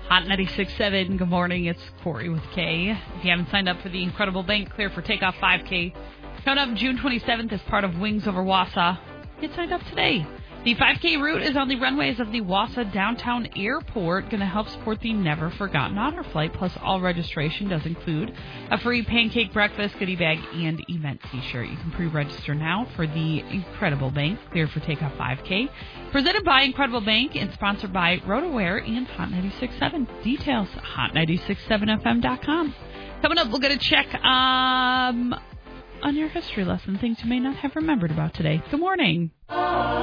Hot 96.7, good morning. It's Corey with K. If you haven't signed up for the Incredible Bank Clear for Takeoff 5K, coming up June 27th as part of Wings Over Wausau, get signed up today. The 5K route is on the runways of the Wausau Downtown Airport, going to help support the Never Forgotten Honor Flight, plus all registration does include a free pancake breakfast, goodie bag, and event t-shirt. You can pre-register now for the Incredible Bank Clear for Takeoff 5K, presented by Incredible Bank and sponsored by RotoWare and Hot 96.7. Details, hot967fm.com. Coming up, we'll get a check on your history lesson, things you may not have remembered about today. Good morning.